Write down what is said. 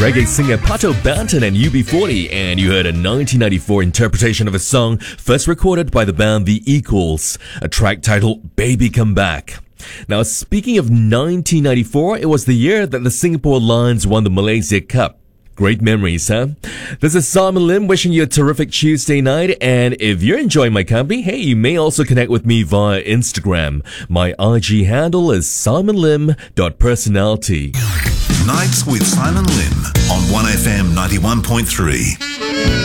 reggae singer Pato Banton and UB40, and you heard a 1994 interpretation of a song first recorded by the band The Equals, a track titled Baby Come Back. Now, speaking of 1994, it was the year that the Singapore Lions won the Malaysia Cup. Great memories, huh? This is Simon Lim wishing you a terrific Tuesday night, and if you're enjoying my company, hey, you may also connect with me via Instagram. My IG handle is simonlim.personality. Nights with Simon Lim on 1FM 91.3.